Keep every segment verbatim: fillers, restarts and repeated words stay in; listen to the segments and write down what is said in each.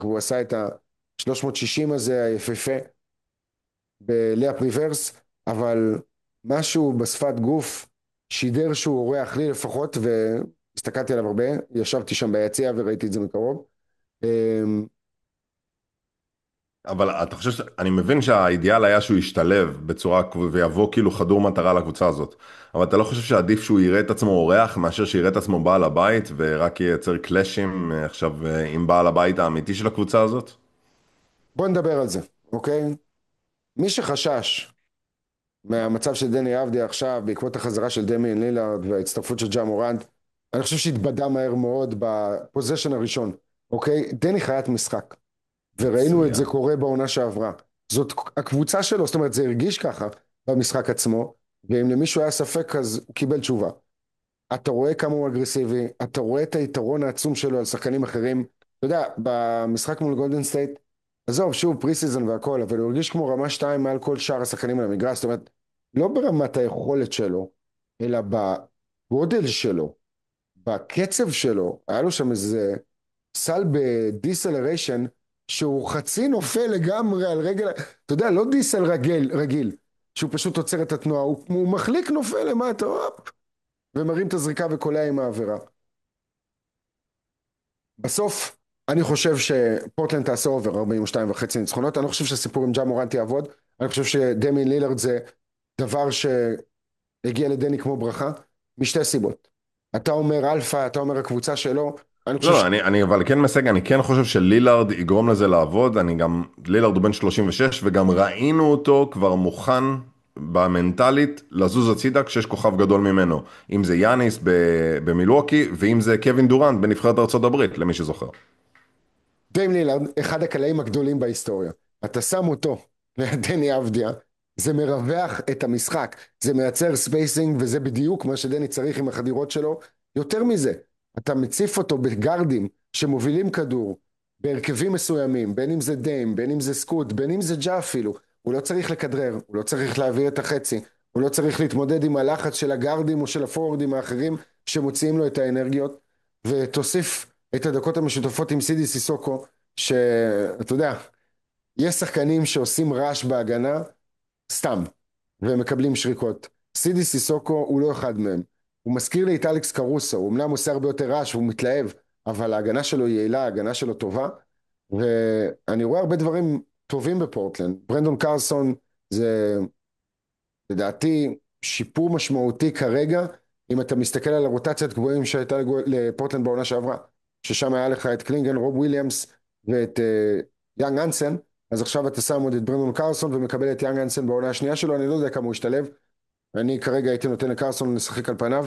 הוא עשה את ה-שלוש מאות ושישים הזה היפהפה בליאפ ריברס, אבל משהו בשפת גוף שידר שהוא אורח לי לפחות, והסתכלתי עליו הרבה, ישבתי שם ביציע וראיתי את זה מקרוב. אמ, אבל אתה חושב, ש- אני מבין שהאידיאל היה שהוא ישתלב בצורה, ויבוא כאילו חדור מטרה לקבוצה הזאת. אבל אתה לא חושב שעדיף שהוא יראה את עצמו אורח, מאשר שיראה את עצמו בעל הבית, ורק ייצר קלאשים אה, עכשיו אה, עם בעל הבית האמיתי של הקבוצה הזאת? בוא נדבר על זה, אוקיי? מי שחשש מהמצב של דני אבדיה עכשיו, בעקבות החזרה של דמיין לילארד וההצטרפות של ג'ה מורנט, אני חושב שהתבדה מהר מאוד בפוזיישן הראשון, אוקיי? דני חיית משחק, וראינו את זה מצוין. קורה בעונה שעברה. זאת הקבוצה שלו, זאת אומרת זה הרגיש ככה במשחק עצמו, ואם למישהו היה ספק אז הוא קיבל תשובה. אתה רואה כמה הוא אגרסיבי, אתה רואה את היתרון העצום שלו על שחקנים אחרים. אתה יודע, במשחק מול גולדן סטייט, עזוב, שוב, פרי סיזון והכל, אבל הוא הרגיש כמו רמה שתיים מעל כל שאר השחקנים על המגרש, זאת אומרת, לא ברמת היכולת שלו, אלא בגודל שלו, בקצב שלו, היה לו שם איזה סל בדיסלריישן, שהוא חצי נופל לגמרי על רגל, אתה יודע, לא דיסל רגיל, רגיל, שהוא פשוט עוצר את התנועה, הוא, הוא מחליק נופל למטה, הופ, ומרים את הזריקה וקולע עם העבירה. בסוף, אני חושב שפורטלנד תעשה אובר ארבעים ושתיים וחצי ניצחונות, אני לא חושב שהסיפור עם ג'ה מורנט יעבוד, אני חושב שדמיין לילארד זה דבר שהגיע לדני כמו ברכה, משתי סיבות. אתה אומר אלפא, אתה אומר הקבוצה שלו, אני לא, חושב ש... לא, אני, אני אבל כן מסייג, אני כן חושב שלילארד יגרום לזה לעבוד, אני גם, לילארד הוא בן שלושים ושש, וגם ראינו אותו כבר מוכן במנטלית לזוז הצידה כשיש כוכב גדול ממנו, אם זה יאניס ב- במילווקי, ואם זה קווין דורנט בנבחרת ארצות הברית, למי שזוכר. דיים לילארד, אחד הקלעים הגדולים בהיסטוריה. אתה שם אותו לדני אבדיה, זה מרווח את המשחק, זה מייצר ספייסינג, וזה בדיוק מה שדני צריך עם החדירות שלו. יותר מזה, אתה מציף אותו בגארדים שמובילים כדור, בהרכבים מסוימים, בין אם זה דיים, בין אם זה סקוט, בין אם זה ג'ה אפילו. הוא לא צריך לכדרר, הוא לא צריך להעביר את החצי, הוא לא צריך להתמודד עם הלחץ של הגארדים או של הפורורדים האחרים שמוציאים לו את האנרגיות, ותוסיף את הדקות המשותפות עם סידי סיסוקו, שאתה יודע, יש שחקנים שעושים רעש בהגנה סתם, ומקבלים שריקות. סידי סיסוקו הוא לא אחד מהם. הוא מזכיר לי את אלכס קרוסו, הוא אמנם עושה הרבה יותר רעש והוא מתלהב, אבל ההגנה שלו יעילה, ההגנה שלו טובה, ואני רואה הרבה דברים טובים בפורטלנד. ברנדון קרסון זה לדעתי שיפור משמעותי כרגע, אם אתה מסתכל על הרוטציית גבוהים שהייתה לפורטלנד בעונה שעברה, ששם היה לך את קלינגן, רוב וויליאמס ואת uh, יאנג אנסן, אז עכשיו אתה שם עוד את ברנדון קרסון ומקבל את יאנג אנסן בעונה השנייה שלו, אני לא יודע כמה הוא ישתלב, אני כרגע הייתי נותן לקרסון לשחק על פניו,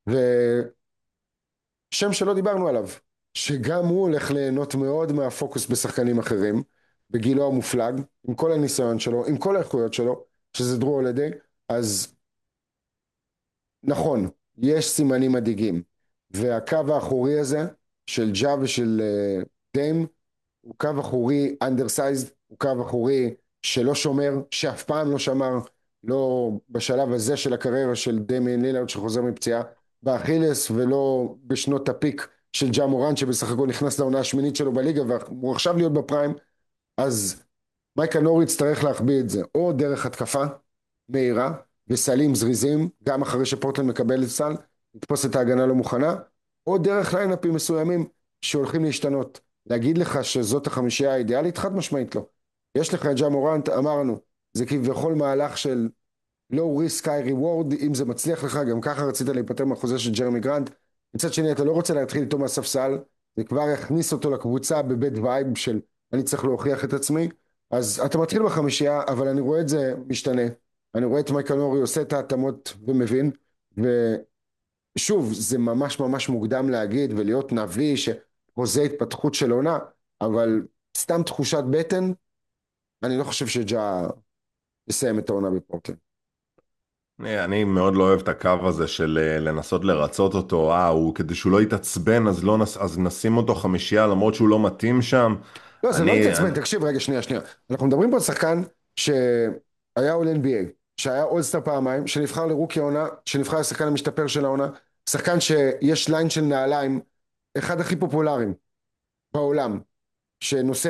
ושם שלא דיברנו עליו, שגם הוא הולך ליהנות מאוד מהפוקוס בשחקנים אחרים, בגילו המופלג, עם כל הניסיון שלו, עם כל האיכויות שלו, שזה דרו הולדי, אז נכון, יש סימנים מדאיגים, והקו האחורי הזה של ג'ה ושל uh, דיים הוא קו אחורי אנדרסייזד, הוא קו אחורי שלא שומר, שאף פעם לא שמר, לא בשלב הזה של הקריירה של דמיין לילארד שחוזר מפציעה באכילס, ולא בשנות הפיק של ג'ה מורנט שבסך הכל נכנס לעונה השמינית שלו בליגה והוא עכשיו להיות בפריים. אז מייקל נורי יצטרך להחביא את זה, או דרך התקפה מהירה וסלים זריזים, גם אחרי שפורטלנד מקבל את סל, לתפוס את ההגנה לא מוכנה, או דרך ליינאפים מסוימים שהולכים להשתנות. להגיד לך שזאת החמישייה האידיאלית? חד משמעית לא. יש לך את ג'ה מורנט, אמרנו, זה כביכול מהלך של low risk high reward, אם זה מצליח לך, גם ככה רצית להיפטר מהחוזה של ג'רמי גרנט, מצד שני אתה לא רוצה להתחיל איתו מהספסל, זה כבר יכניס אותו לקבוצה בבית וייב של אני צריך להוכיח את עצמי, אז אתה מתחיל בחמישייה, אבל אני רואה את זה משתנה, אני רואה את מייקל נורי עושה את ההתאמות ומבין, ושוב, זה ממש ממש מוקדם להגיד ולהיות נביא שחוזה התפתחות של עונה, אבל סתם תחושת בטן, אני לא חושב שג'ה יסיים את העונה בפורטלנד. אני, אני מאוד לא אוהב את הקו הזה של אה, לנסות לרצות אותו, אה, הוא, כדי שהוא לא יתעצבן, אז, לא נס, אז נשים אותו חמישייה למרות שהוא לא מתאים שם. לא, זה לא אני, התעצבן, תקשיב רגע, שנייה, שנייה. אנחנו מדברים פה על שחקן שהיה אול אן בי איי, שהיה אולסטאר פעמיים, שנבחר לרוקי העונה, שנבחר לשחקן המשתפר של העונה, שחקן שיש ליין של נעליים, אחד הכי פופולריים בעולם. שנושא